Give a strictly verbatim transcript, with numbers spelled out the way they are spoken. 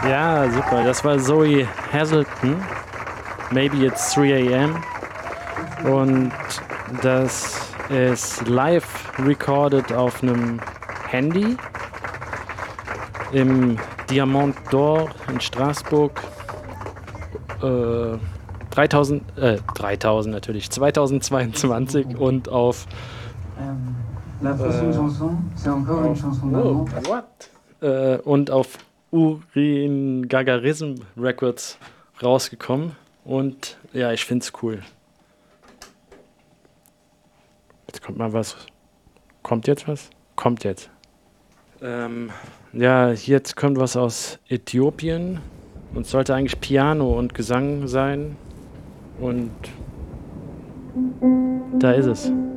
Ja, super. Das war Zoe Hazelton. Maybe it's three a m. Und das ist live recorded auf einem Handy im Diamant d'Or in Straßburg. Äh, dreitausend, äh, dreitausend natürlich, zweitausendzweiundzwanzig und auf. La prochaine chanson, c'est encore une chanson d'amour. Oh, what? Äh, und auf Urin Gagarism Records rausgekommen. Und ja, ich find's cool. Jetzt kommt mal was. Kommt jetzt was? Kommt jetzt. Ähm, ja, jetzt kommt was aus Äthiopien. Und sollte eigentlich Piano und Gesang sein. Und da ist es.